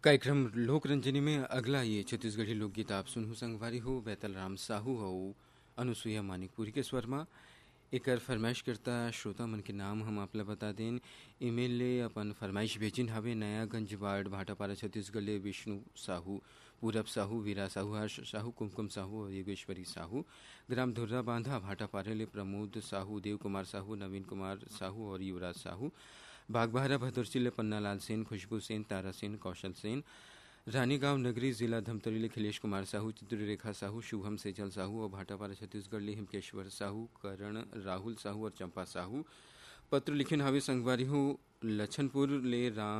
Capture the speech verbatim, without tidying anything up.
कार्यक्रम लोक रंजनी में अगला ये छत्तीसगढ़ी लोकगीत आप सुनहु संगवारी हो बैतल राम साहू हो अनुसुईया मानिकपुरी के स्वर में एकर फरमाइश करता श्रोता मन के नाम हम आपला बता दें। ईमेल ले अपन फरमाइश भेजिन हवे नयागंज वार्ड भाटापारा छत्तीसगढ़ ले विष्णु साहू, पूरब साहू, वीरा साहू, हर्ष साहू, कुमकुम साहू और योगेश्वरी साहू। ग्राम धुर्रा बांधा भाटापारा ले प्रमोद साहू, देव कुमार साहू, नवीन कुमार साहू और युवराज साहू। बागबाहरा भदुरची ले पन्नालाल सेन, खुशबू सेन, तारा सेन, कौशल सेन। रानीगांव नगरी जिला धमतरी ले खिलेश कुमार साहू, चित्ररेखा साहू, शुभम सेजल साहू और भाटापारा छत्तीसगढ़ ले हिमकेश्वर साहू, करण राहुल साहू और चंपा साहू। पत्र लिखिन हवे संगवारी हो लछनपुर ले राम